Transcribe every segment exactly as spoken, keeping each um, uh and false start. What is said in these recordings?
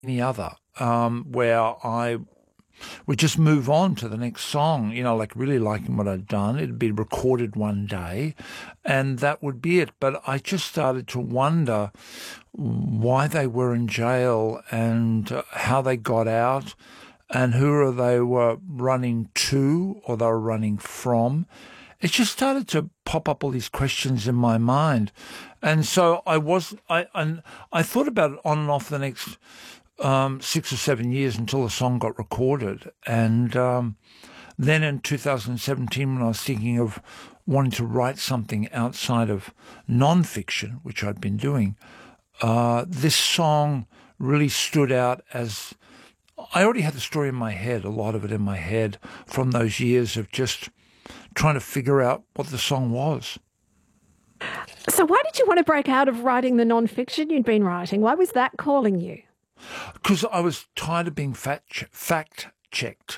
any other, um, where I would just move on to the next song, you know, like really liking what I'd done. It'd be recorded one day, and that would be it. But I just started to wonder why they were in jail and uh, how they got out and who they were running to or they were running from. It just started to pop up all these questions in my mind. And so I was, I, and I thought about it on and off the next um, six or seven years until the song got recorded. And um, then in two thousand seventeen, when I was thinking of wanting to write something outside of nonfiction, which I'd been doing, uh, this song really stood out as, I already had the story in my head, a lot of it in my head from those years of just trying to figure out what the song was. So why did you want to break out of writing the non-fiction you'd been writing? Why was that calling you? Because I was tired of being fact fact-checked.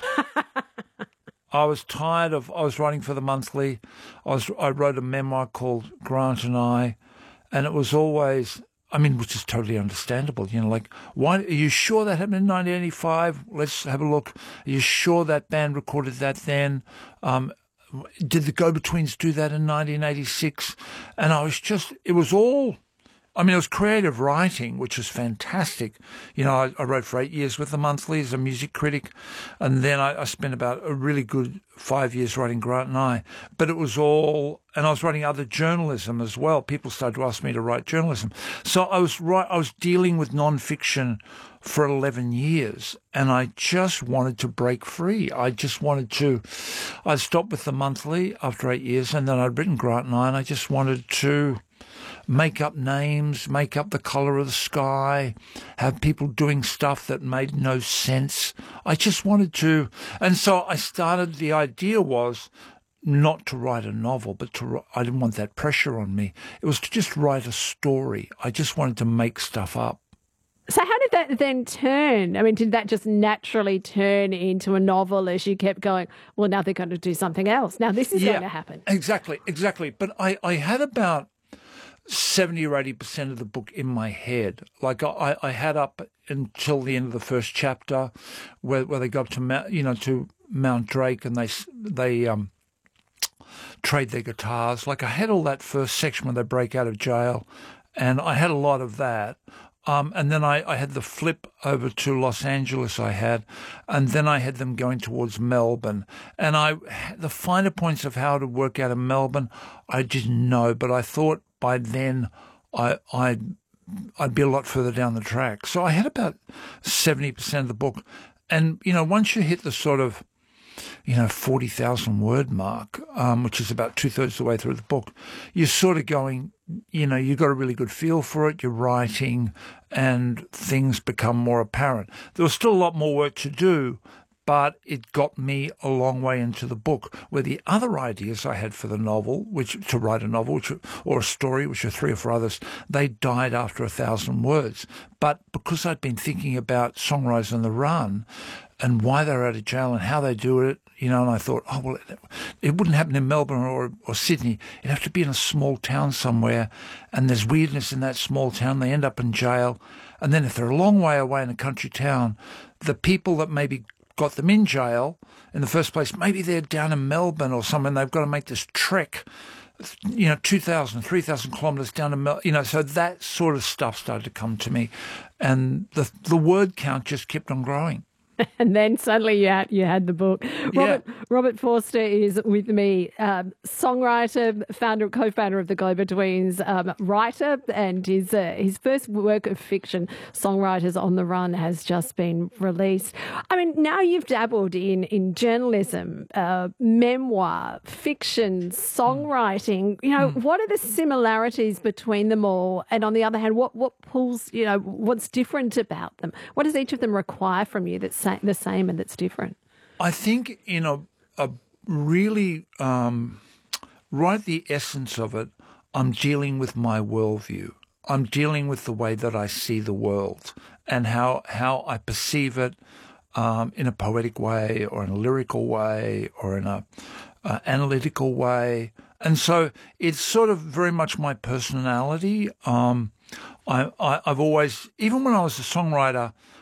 I was tired of, I was writing for the Monthly. I was, I wrote a memoir called Grant and I, and it was always, I mean, which is totally understandable, you know, like, why, are you sure that happened in nineteen eighty-five? Let's have a look. Are you sure that band recorded that then? Um, did the Go-Betweens do that in nineteen eighty-six? And I was just, it was all, I mean, it was creative writing, which was fantastic. You know, I, I wrote for eight years with the Monthly as a music critic, and then I, I spent about a really good five years writing Grant and I. But it was all, and I was writing other journalism as well. People started to ask me to write journalism. So I was right, I was dealing with nonfiction for eleven years, and I just wanted to break free. I just wanted to, I stopped with the Monthly after eight years, and then I'd written Grant and I, and I just wanted to make up names, make up the colour of the sky, have people doing stuff that made no sense. I just wanted to, and so I started, the idea was not to write a novel, but to, I didn't want that pressure on me. It was to just write a story. I just wanted to make stuff up. So how did that then turn? I mean, did that just naturally turn into a novel as you kept going, well, now they're going to do something else. Now this is yeah, going to happen. Exactly, exactly. But I, I had about seventy or eighty percent of the book in my head. Like I, I had up until the end of the first chapter where, where they go up to Mount, you know, to Mount Drake and they, they um, trade their guitars. Like I had all that first section where they break out of jail, and I had a lot of that. Um, and then I, I had the flip over to Los Angeles I had, and then I had them going towards Melbourne. And I, the finer points of how to work out of Melbourne, I didn't know, but I thought by then I, I'd, I'd be a lot further down the track. So I had about seventy percent of the book. And, you know, once you hit the sort of, you know, forty thousand word mark, um, which is about two-thirds of the way through the book, you're sort of going, you know, you've got a really good feel for it, you're writing, and things become more apparent. There was still a lot more work to do, but it got me a long way into the book, where the other ideas I had for the novel, which to write a novel which, or a story, which are three or four others, they died after a thousand words. But because I'd been thinking about Songwriters on the Run and why they're out of jail and how they do it, you know, and I thought, oh, well, it, it wouldn't happen in Melbourne or, or Sydney. It'd have to be in a small town somewhere, and there's weirdness in that small town. They end up in jail. And then if they're a long way away in a country town, the people that maybe got them in jail in the first place, maybe they're down in Melbourne or something. They've got to make this trek, you know, two thousand, three thousand kilometres down to Melbourne, you know, so that sort of stuff started to come to me. And the the word count just kept on growing. And then suddenly you had, you had the book. Robert, yeah. Robert Forster is with me, um, songwriter, founder, co-founder of the Go-Betweens, um, writer, and his uh, his first work of fiction, Songwriters on the Run, has just been released. I mean, now you've dabbled in in journalism, uh, memoir, fiction, songwriting. You know, mm. what are the similarities between them all? And on the other hand, what what pulls, you know, what's different about them? What does each of them require from you that's the same and that's different? I think in a, a really, um, right at the essence of it, I'm dealing with my worldview. I'm dealing with the way that I see the world and how how I perceive it um, in a poetic way or in a lyrical way or in a uh, analytical way. And so it's sort of very much my personality. Um, I, I, I've always, even when I was a songwriter,